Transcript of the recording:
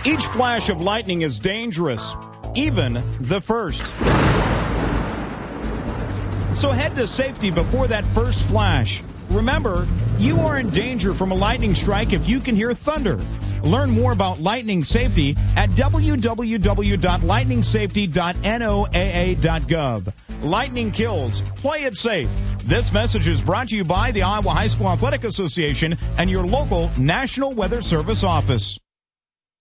Each flash of lightning is dangerous, even the first. So head to safety before that first flash. Remember, you are in danger from a lightning strike if you can hear thunder. Learn more about lightning safety at www.lightningsafety.noaa.gov. Lightning kills. Play it safe. This message is brought to you by the Iowa High School Athletic Association and your local National Weather Service office.